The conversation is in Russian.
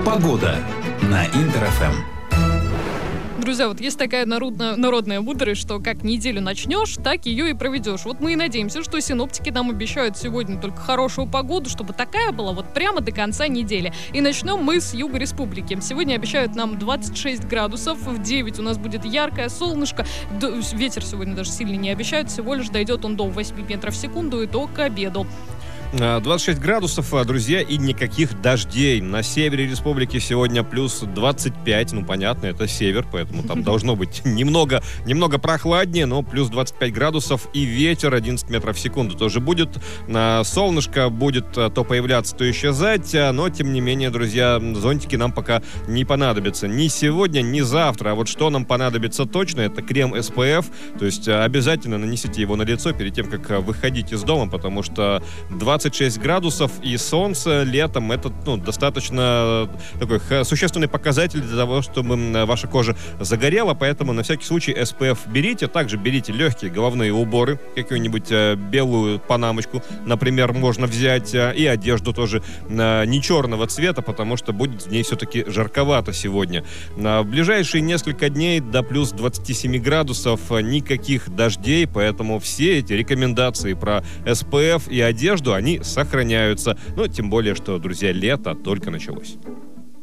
Погода на Интер-ФМ. Друзья, вот есть такая народная мудрость, что как неделю начнешь, так ее и проведешь. Вот мы и надеемся, что синоптики нам обещают сегодня только хорошую погоду, чтобы такая была вот прямо до конца недели. И начнем мы с юга республики. Сегодня обещают нам 26 градусов, в 9 у нас будет яркое солнышко. Ветер сегодня даже сильно не обещают, всего лишь дойдет он до 8 метров в секунду и то к обеду. 26 градусов, друзья, и никаких дождей. На севере республики сегодня плюс 25. Ну, понятно, это север, поэтому там должно быть немного прохладнее, но плюс 25 градусов и ветер 11 метров в секунду тоже будет. Солнышко будет то появляться, то исчезать, но, тем не менее, друзья, зонтики нам пока не понадобятся. Ни сегодня, ни завтра. А вот что нам понадобится точно, это крем SPF. То есть обязательно нанесите его на лицо перед тем, как выходить из дома, потому что 26 градусов и солнце летом — это достаточно такой существенный показатель для того, чтобы ваша кожа загорела, поэтому на всякий случай SPF берите. Также берите легкие головные уборы, какую-нибудь белую панамочку, например, можно взять, и одежду тоже не черного цвета, потому что будет в ней все-таки жарковато сегодня. В ближайшие несколько дней до плюс 27 градусов никаких дождей, поэтому все эти рекомендации про SPF и одежду, они сохраняются. Ну, тем более, что, друзья, лето только началось.